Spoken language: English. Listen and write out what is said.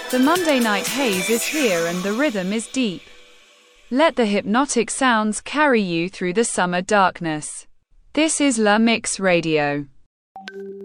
The Monday night haze is here and the rhythm is deep. Let the hypnotic sounds carry you through the summer darkness. This is La Mix Radio.